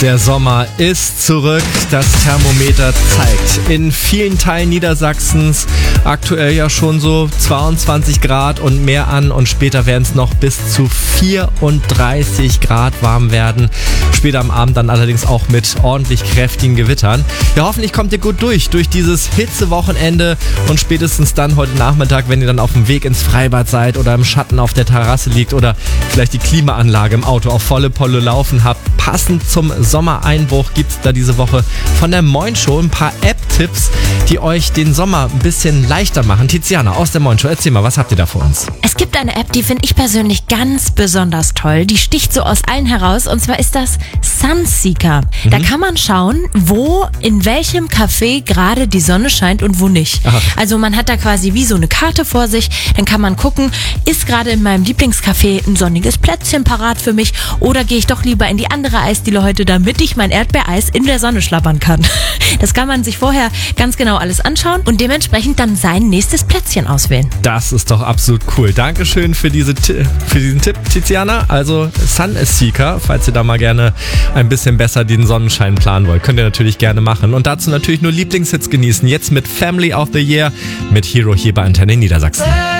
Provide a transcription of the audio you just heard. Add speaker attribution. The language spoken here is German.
Speaker 1: Der Sommer ist zurück, das Thermometer zeigt in vielen Teilen Niedersachsens aktuell ja schon so 22 Grad und mehr an und später werden es noch bis zu 34 Grad warm werden. Später am Abend dann allerdings auch mit ordentlich kräftigen Gewittern. Ja, hoffentlich kommt ihr gut durch dieses Hitzewochenende und spätestens dann heute Nachmittag, wenn ihr dann auf dem Weg ins Freibad seid oder im Schatten auf der Terrasse liegt oder vielleicht die Klimaanlage im Auto auf volle Polle laufen habt. Passend zum Sommereinbruch gibt es da diese Woche von der Moin Show ein paar App-Tipps, die euch den Sommer ein bisschen leichter machen. Tiziana aus der Moin Show, erzähl mal, was habt ihr da für uns?
Speaker 2: Es gibt eine App, die finde ich persönlich ganz besonders toll. Die sticht so aus allen heraus und zwar ist das Sunseeker. Da kann man schauen, wo in welchem Café gerade die Sonne scheint und wo nicht.
Speaker 1: Aha.
Speaker 2: Also man hat da quasi wie so eine Karte vor sich, dann kann man gucken, ist gerade in meinem Lieblingscafé ein sonniges Plätzchen parat für mich oder gehe ich doch lieber in die andere Eisdiele heute, damit ich mein Erdbeereis in der Sonne schlabbern kann. Das kann man sich vorher ganz genau alles anschauen und dementsprechend dann sein nächstes Plätzchen auswählen.
Speaker 1: Das ist doch absolut cool. Dankeschön für diesen Tipp, Tiziana. Also Sunseeker, falls ihr da mal gerne ein bisschen besser den Sonnenschein planen wollt, könnt ihr natürlich gerne machen. Und dazu natürlich nur Lieblingshits genießen. Jetzt mit Family of the Year mit Hero hier bei Antenne Niedersachsen.